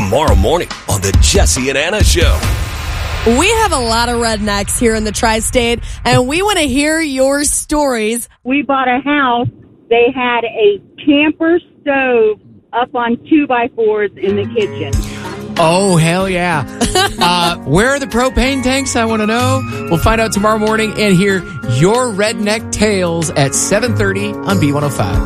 tomorrow morning on the Jesse and Anna Show. We have a lot of rednecks here in the tri-state, and we want to hear your stories. We bought a house. They had a camper stove up on 2x4s in the kitchen. Oh, hell yeah. Where are the propane tanks? I want to know. We'll find out tomorrow morning and hear your redneck tales at 7:30 on B105.